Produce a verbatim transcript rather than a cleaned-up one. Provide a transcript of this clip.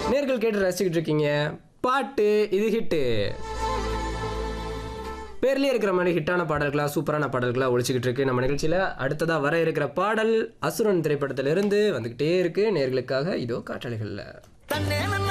நேர்கள் கேட்டு ரசிச்சுக்கிட்டு இருக்கீங்க பாட்டு இது ஹிட்டு. பேர்லேயே இருக்கிற மாதிரி ஹிட்டான பாடல்களா சூப்பரான பாடல்களா ஒழிச்சுக்கிட்டு இருக்கு நம்ம நிகழ்ச்சியில். அடுத்ததாக வர இருக்கிற பாடல் அசுரன் திரைப்படத்திலிருந்து வந்துக்கிட்டே இருக்கு நேர்களுக்காக. இதோ காற்றலைகளில்